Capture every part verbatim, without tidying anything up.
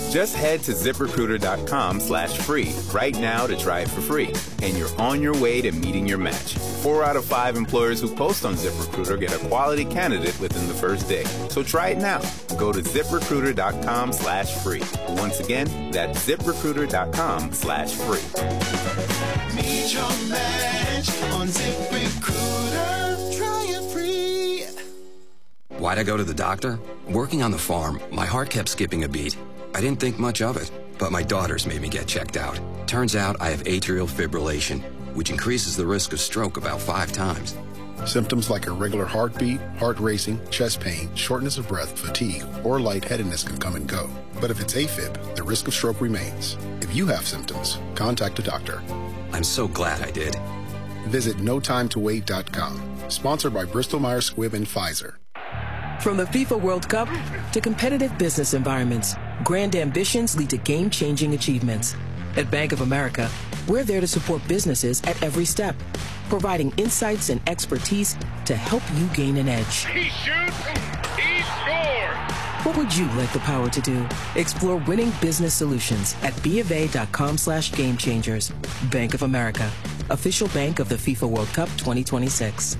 Just head to ZipRecruiter.com slash free right now to try it for free. And you're on your way to meeting your match. Four out of five employers who post on ZipRecruiter get a quality candidate within the first day. So try it now. Go to ZipRecruiter.com slash free. Once again, that's ZipRecruiter.com slash free. Meet your match on ZipRecruiter. Try it free. Why'd I go to the doctor? Working on the farm, my heart kept skipping a beat. I didn't think much of it, but my daughters made me get checked out. Turns out I have atrial fibrillation, which increases the risk of stroke about five times. Symptoms like irregular heartbeat, heart racing, chest pain, shortness of breath, fatigue, or lightheadedness can come and go. But if it's AFib, the risk of stroke remains. If you have symptoms, contact a doctor. I'm so glad I did. Visit no time to wait dot com. Sponsored by Bristol Myers Squibb and Pfizer. From the FIFA World Cup to competitive business environments, grand ambitions lead to game-changing achievements. At Bank of America, we're there to support businesses at every step, providing insights and expertise to help you gain an edge. He shoots, he scores! What would you like the power to do? Explore winning business solutions at BofA.com slash game changers. Bank of America, official bank of the FIFA World Cup twenty twenty-six.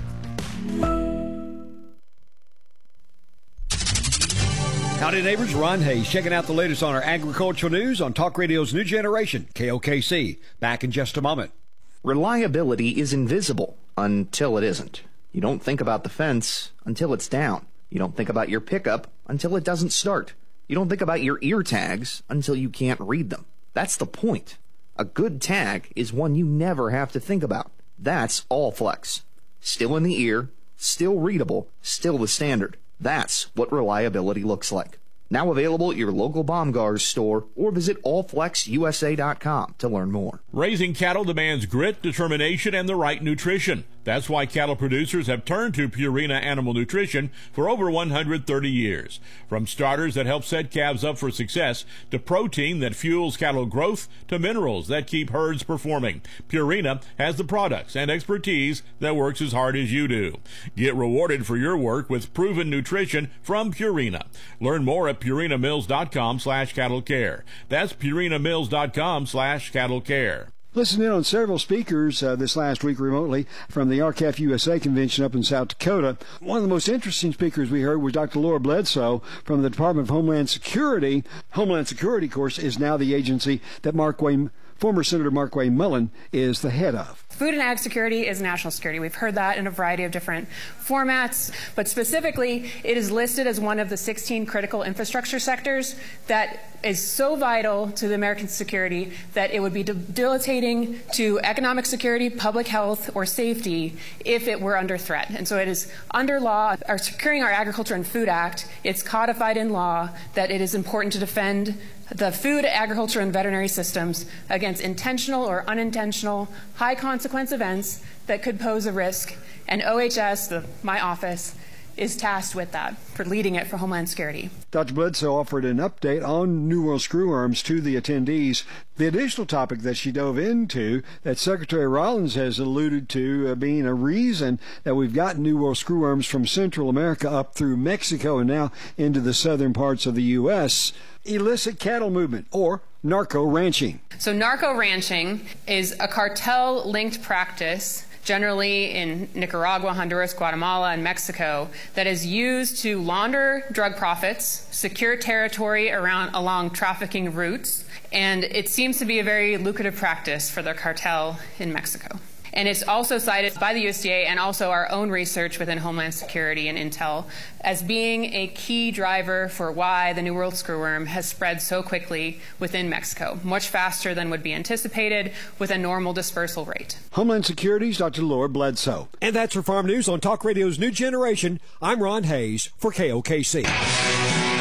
Howdy, neighbors. Ron Hayes checking out the latest on our agricultural news on Talk Radio's New Generation, K O K C. Back in just a moment. Reliability is invisible until it isn't. You don't think about the fence until it's down. You don't think about your pickup until it doesn't start. You don't think about your ear tags until you can't read them. That's the point. A good tag is one you never have to think about. That's Allflex. Still in the ear, still readable, still the standard. That's what reliability looks like. Now available at your local Baumgars store or visit all flex U S A dot com to learn more. Raising cattle demands grit, determination, and the right nutrition. That's why cattle producers have turned to Purina Animal Nutrition for over one hundred thirty years. From starters that help set calves up for success, to protein that fuels cattle growth, to minerals that keep herds performing, Purina has the products and expertise that works as hard as you do. Get rewarded for your work with proven nutrition from Purina. Learn more at Purina Mills dot com slash cattle care. That's Purina Mills dot com slash cattle care. Listen in on several speakers uh, this last week remotely from the R C A F U S A convention up in South Dakota. One of the most interesting speakers we heard was Doctor Laura Bledsoe from the Department of Homeland Security. Homeland Security, of course, is now the agency that Markway, former Senator Markway Mullen is the head of. Food and ag security is national security. We've heard that in a variety of different formats, but specifically, it is listed as one of the sixteen critical infrastructure sectors that is so vital to the American security that it would be debilitating to economic security, public health, or safety if it were under threat. And so it is under law, our Securing Our Agriculture and Food Act, it's codified in law that it is important to defend the food, agriculture, and veterinary systems against intentional or unintentional high consequence events that could pose a risk. And O H S, the, my office, is tasked with that, for leading it for Homeland Security. Doctor Bledsoe offered an update on New World Screw Arms to the attendees. The additional topic that she dove into that Secretary Rollins has alluded to uh, being a reason that we've got New World Screw Arms from Central America up through Mexico and now into the southern parts of the U S illicit cattle movement, or narco ranching. So narco ranching is a cartel-linked practice generally in Nicaragua, Honduras, Guatemala, and Mexico, that is used to launder drug profits, secure territory around along trafficking routes, and it seems to be a very lucrative practice for the cartel in Mexico. And it's also cited by the U S D A and also our own research within Homeland Security and Intel as being a key driver for why the New World Screwworm has spread so quickly within Mexico, much faster than would be anticipated with a normal dispersal rate. Homeland Security's Doctor Laura Bledsoe. And that's your Farm News on Talk Radio's New Generation. I'm Ron Hayes for K O K C.